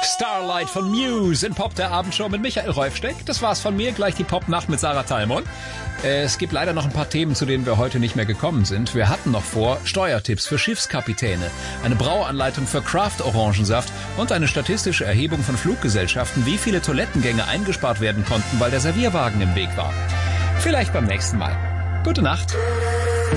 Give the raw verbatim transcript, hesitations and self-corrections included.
Starlight von Muse in Pop der Abendshow mit Michael Räufsteck. Das war's von mir, gleich die Popnacht mit Sarah Talmon. Es gibt leider noch ein paar Themen, zu denen wir heute nicht mehr gekommen sind. Wir hatten noch vor Steuertipps für Schiffskapitäne, eine Brauanleitung für Craft-Orangensaft und eine statistische Erhebung von Fluggesellschaften, wie viele Toilettengänge eingespart werden konnten, weil der Servierwagen im Weg war. Vielleicht beim nächsten Mal. Gute Nacht.